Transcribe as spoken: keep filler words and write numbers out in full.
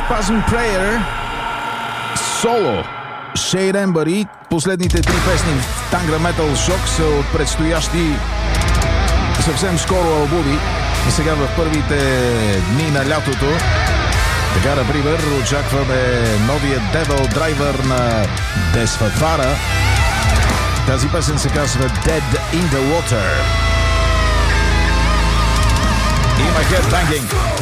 Spasm Prayer, соло Shade Embury. Последните три песни в Tangra Metal Shock са от предстоящи съвсем скоро албуми. Сега в първите дни на лятото. Така, например, очакваме новия Devil Driver на Desfafara. Тази песен се казва Dead in the Water. Има headbanging.